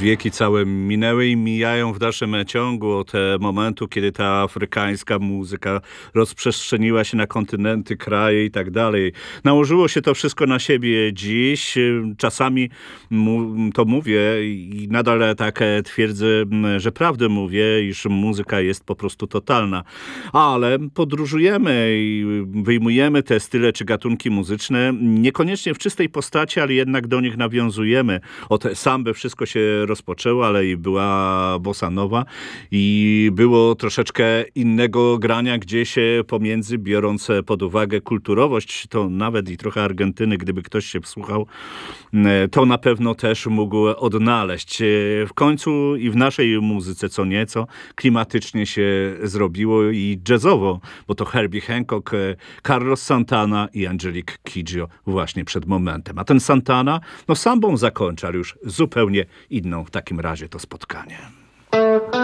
Wieki całe minęły i mijają w dalszym ciągu od momentu, kiedy ta afrykańska muzyka rozprzestrzeniła się na kontynenty, kraje i tak dalej. Nałożyło się to wszystko na siebie dziś. Czasami to mówię i nadal tak twierdzę, że prawdę mówię, iż muzyka jest po prostu totalna. Ale podróżujemy i wyjmujemy te style czy gatunki muzyczne, niekoniecznie w czystej postaci, ale jednak do nich nawiązujemy. Od samby wszystko się rozpoczęło, ale i była bossa nova i było troszeczkę innego grania gdzieś pomiędzy, biorąc pod uwagę kulturowość, to nawet i trochę Argentyny, gdyby ktoś się wsłuchał, to na pewno też mógł odnaleźć. W końcu i w naszej muzyce co nieco klimatycznie się zrobiło i jazzowo, bo to Herbie Hancock, Carlos Santana i Angelique Kidjo właśnie przed momentem. A ten Santana, no sambą zakończy, ale już zupełnie inną w takim razie to spotkanie.